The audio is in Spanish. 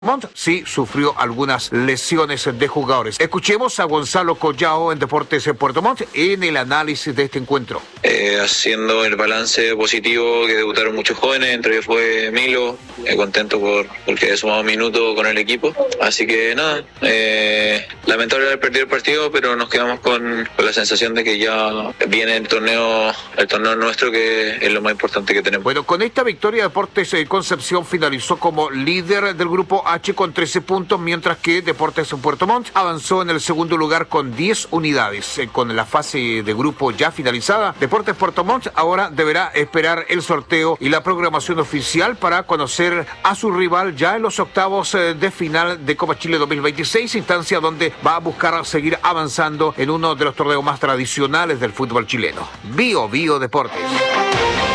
Montt sí sufrió algunas lesiones de jugadores. Escuchemos a Gonzalo Collao en Deportes en Puerto Montt en el análisis de este encuentro. Haciendo el balance positivo, que debutaron muchos jóvenes, entre ellos fue Milo, contento porque he sumado minutos con el equipo. Así que nada, lamentable haber perdido el partido, pero nos quedamos con la sensación de que ya viene el torneo nuestro, que es lo más importante que tenemos. Bueno, con esta victoria Deportes Concepción finalizó como líder del grupo H con 13 puntos, mientras que Deportes en Puerto Montt avanzó en el segundo lugar con 10 unidades. Con la fase de grupo ya finalizada, Deportes Puerto Montt ahora deberá esperar el sorteo y la programación oficial para conocer a su rival ya en los octavos de final de Copa Chile 2026, instancia donde va a buscar seguir avanzando en uno de los torneos más tradicionales del fútbol chileno. Bio Deportes.